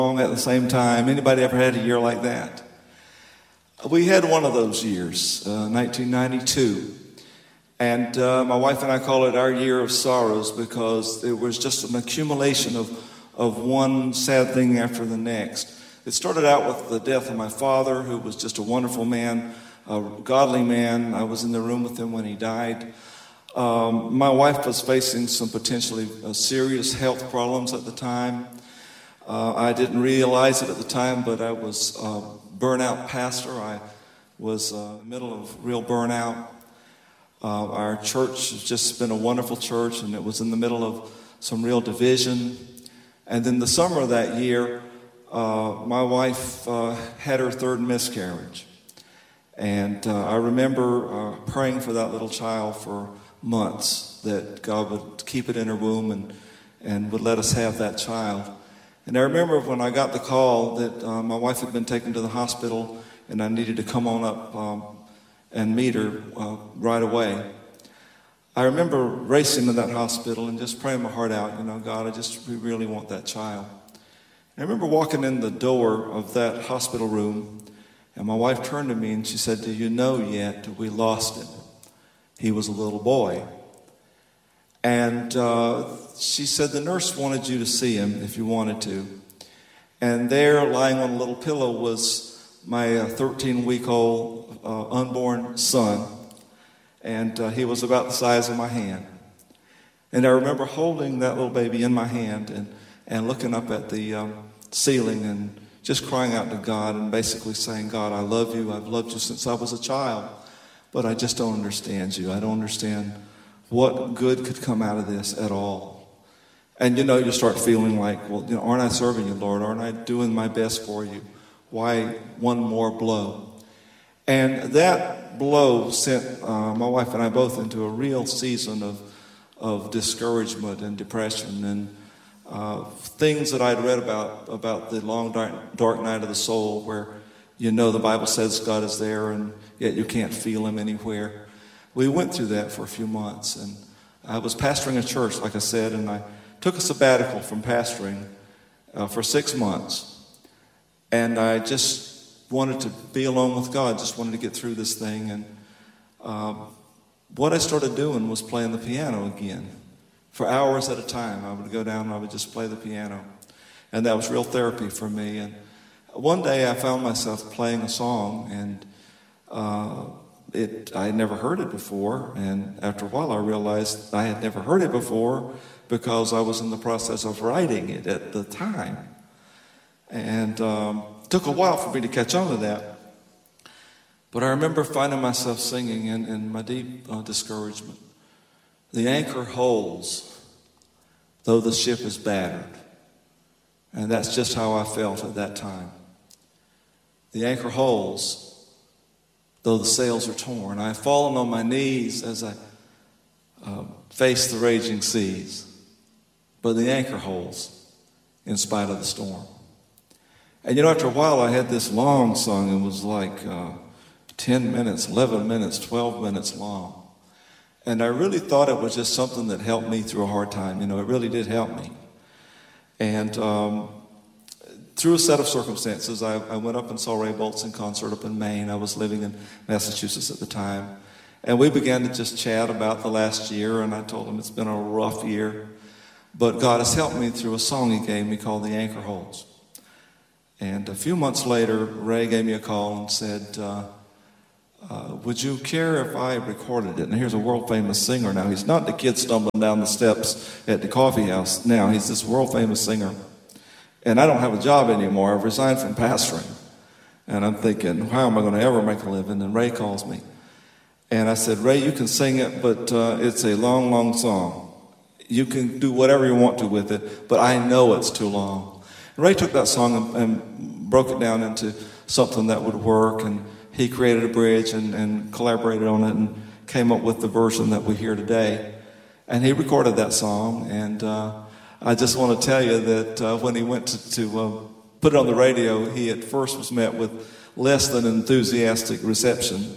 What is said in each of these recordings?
at the same time. Anybody ever had a year like that? We had one of those years, 1992. And my wife and I call it our year of sorrows because it was just an accumulation of one sad thing after the next. It started out with the death of my father, who was just a wonderful man, a godly man. I was in the room with him when he died. My wife was facing some potentially serious health problems at the time. I didn't realize it at the time, but I was a burnout pastor. I was in the middle of real burnout. Our church has just been a wonderful church, and it was in the middle of some real division. And then the summer of that year, my wife had her third miscarriage. And I remember praying for that little child for months, that God would keep it in her womb and would let us have that child. And I remember when I got the call that my wife had been taken to the hospital and I needed to come on up and meet her right away. I remember racing to that hospital and just praying my heart out, God, we really want that child. And I remember walking in the door of that hospital room, and my wife turned to me and she said, "Do you know yet we lost him? He was a little boy." And she said, "The nurse wanted you to see him if you wanted to." And there, lying on a little pillow, was my 13-week-old unborn son. And he was about the size of my hand. And I remember holding that little baby in my hand and looking up at the ceiling and just crying out to God and basically saying, "God, I love you. I've loved you since I was a child, but I just don't understand you. I don't understand what good could come out of this at all." And you start feeling like, well, aren't I serving you, Lord? Aren't I doing my best for you? Why one more blow? And that blow sent my wife and I both into a real season of discouragement and depression and things that I'd read about the long, dark night of the soul, where the Bible says God is there and yet you can't feel him anywhere. We went through that for a few months, and I was pastoring a church, like I said, and I took a sabbatical from pastoring for 6 months. And I just wanted to be alone with God, just wanted to get through this thing. And what I started doing was playing the piano again. For hours at a time, I would go down and I would just play the piano. And that was real therapy for me. And one day I found myself playing a song, and I had never heard it before. And after a while I realized I had never heard it before because I was in the process of writing it at the time. And it took a while for me to catch on to that. But I remember finding myself singing in my deep discouragement, "The anchor holds, though the ship is battered." And that's just how I felt at that time. The anchor holds, though the sails are torn. I had fallen on my knees as I faced the raging seas. But the anchor holds in spite of the storm. And after a while I had this long song. It was like 10 minutes, 11 minutes, 12 minutes long. And I really thought it was just something that helped me through a hard time. It really did help me. And through a set of circumstances, I went up and saw Ray Boltz in concert up in Maine. I was living in Massachusetts at the time. And we began to just chat about the last year, and I told him it's been a rough year. But God has helped me through a song he gave me called "The Anchor Holds." And a few months later, Ray gave me a call and said, "Would you care if I recorded it?" And here's a world-famous singer now. He's not the kid stumbling down the steps at the coffee house now. He's this world-famous singer. And I don't have a job anymore. I've resigned from pastoring. And I'm thinking, how am I going to ever make a living? And Ray calls me. And I said, "Ray, you can sing it, but it's a long, long song. You can do whatever you want to with it, but I know it's too long." And Ray took that song and broke it down into something that would work, and he created a bridge and collaborated on it and came up with the version that we hear today. And he recorded that song, and I just want to tell you that when he went to put it on the radio, he at first was met with less than enthusiastic reception.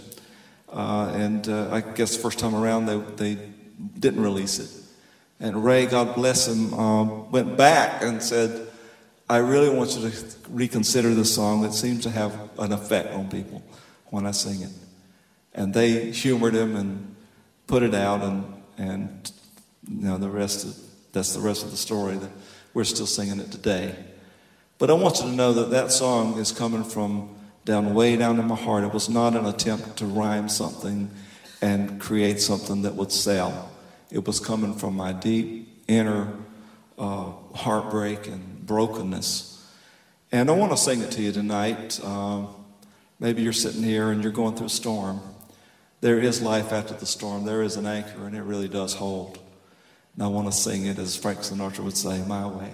I guess the first time around they didn't release it. And Ray, God bless him, went back and said, I really want you to reconsider this song that seems to have an effect on people when I sing it. And they humored him and put it out, and you know, that's the rest of the story. That we're still singing it today. But I want you to know that that song is coming from way down in my heart. It was not an attempt to rhyme something and create something that would sell. It was coming from my deep inner heartbreak and brokenness. And I want to sing it to you tonight. Maybe you're sitting here and you're going through a storm. There is life after the storm. There is an anchor, and it really does hold. And I want to sing it, as Frank Sinatra would say, my way.